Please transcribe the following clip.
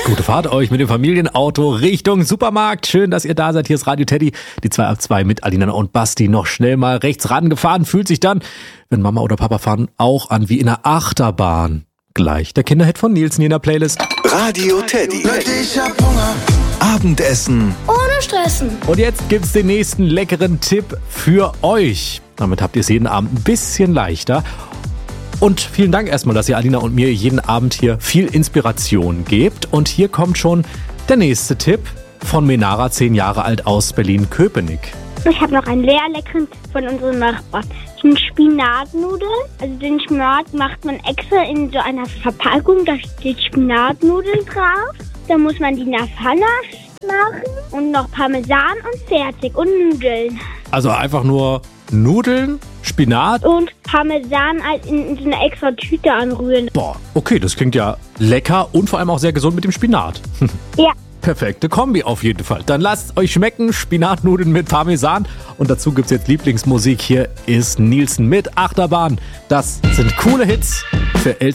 Gute Fahrt euch mit dem Familienauto Richtung Supermarkt. Schön, dass ihr da seid. Hier ist Radio Teddy. Die 2 ab 2 mit Alina und Basti noch schnell mal rechts rangefahren. Fühlt sich dann, wenn Mama oder Papa fahren, auch an wie in einer Achterbahn. Gleich der Kinderhit von Nielsen hier in der Playlist. Radio Teddy. Ich hab Hunger. Abendessen. Ohne Stressen. Und jetzt gibt's den nächsten leckeren Tipp für euch. Damit habt ihr es jeden Abend ein bisschen leichter. Und vielen Dank erstmal, dass ihr Alina und mir jeden Abend hier viel Inspiration gebt. Und hier kommt schon der nächste Tipp von Menara, 10 Jahre alt aus Berlin-Köpenick. Ich habe noch einen sehr leckeren Tipp von unserem Nachbarn. Das sind Spinatnudeln. Also den Spinat macht man extra in so einer Verpackung. Da steht Spinatnudeln drauf. Da muss man die in der Pfanne machen und noch Parmesan und fertig und Nudeln. Also einfach nur Nudeln, Spinat und Parmesan in so eine extra Tüte anrühren. Boah, okay, das klingt ja lecker und vor allem auch sehr gesund mit dem Spinat. Ja. Perfekte Kombi auf jeden Fall. Dann lasst euch schmecken, Spinatnudeln mit Parmesan. Und dazu gibt's jetzt Lieblingsmusik. Hier ist Nielsen mit Achterbahn. Das sind coole Hits für Eltern.